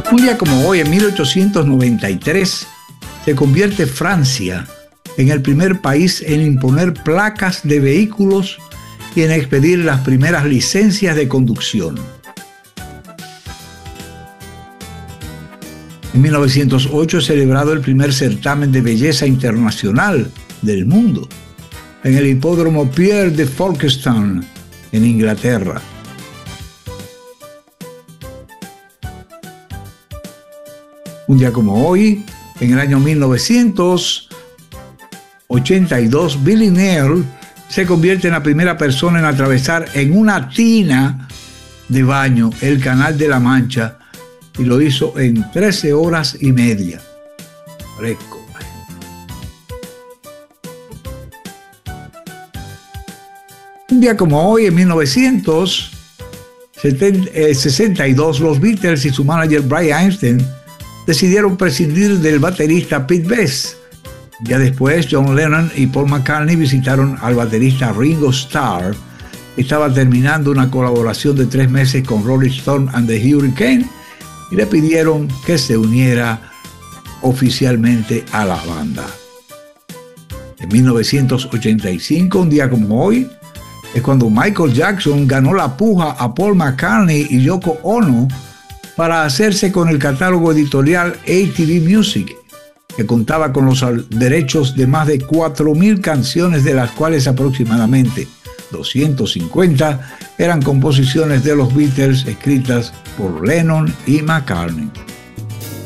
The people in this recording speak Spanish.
Un día como hoy, en 1893, se convierte Francia en el primer país en imponer placas de vehículos y en expedir las primeras licencias de conducción. En 1908 es celebrado el primer certamen de belleza internacional del mundo en el hipódromo Pierre de Folkestone, en Inglaterra. Un día como hoy, en el año 1982, Billy Neal se convierte en la primera persona en atravesar en una tina de baño el Canal de la Mancha, y lo hizo en 13 horas y media. Fresco. Un día como hoy, en 1962, los Beatles y su manager Brian Epstein decidieron prescindir del baterista Pete Best. Ya después, John Lennon y Paul McCartney visitaron al baterista Ringo Starr. Estaba terminando una colaboración de 3 meses con Rolling Stone and the Hurricane y le pidieron que se uniera oficialmente a la banda. En 1985, un día como hoy, es cuando Michael Jackson ganó la puja a Paul McCartney y Yoko Ono para hacerse con el catálogo editorial ATV Music, que contaba con los derechos de más de 4.000 canciones, de las cuales aproximadamente 250 eran composiciones de los Beatles escritas por Lennon y McCartney.